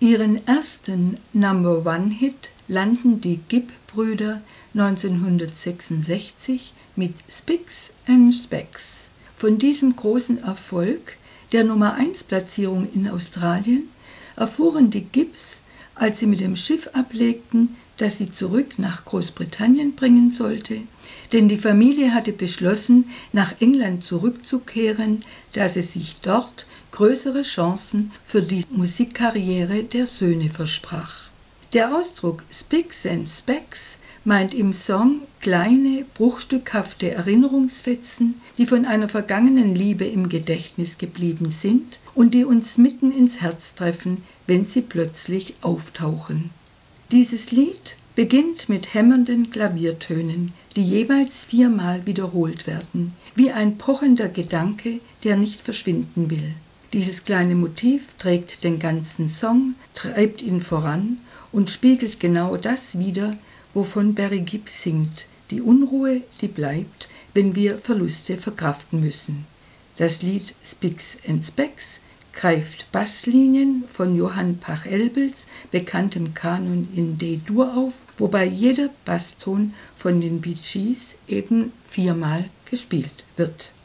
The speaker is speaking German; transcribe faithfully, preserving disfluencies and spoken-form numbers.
Ihren ersten Number-One-Hit landen die Gibb-Brüder neunzehnhundertsechsundsechzig mit Spicks and Specks. Von diesem großen Erfolg, der Nummer eins Platzierung in Australien, erfuhren die Gibbs, als sie mit dem Schiff ablegten, das sie zurück nach Großbritannien bringen sollte, denn die Familie hatte beschlossen, nach England zurückzukehren, da sie sich dort größere Chancen für die Musikkarriere der Söhne versprach. Der Ausdruck Spicks and Specks meint im Song kleine, bruchstückhafte Erinnerungsfetzen, die von einer vergangenen Liebe im Gedächtnis geblieben sind und die uns mitten ins Herz treffen, wenn sie plötzlich auftauchen. Dieses Lied beginnt mit hämmernden Klaviertönen, die jeweils viermal wiederholt werden, wie ein pochender Gedanke, der nicht verschwinden will. Dieses kleine Motiv trägt den ganzen Song, treibt ihn voran und spiegelt genau das wider, wovon Barry Gibb singt, die Unruhe, die bleibt, wenn wir Verluste verkraften müssen. Das Lied Spicks and Specks greift Basslinien von Johann Pachelbels bekanntem Kanon in D-Dur auf, wobei jeder Basston von den Bee Gees eben viermal gespielt wird.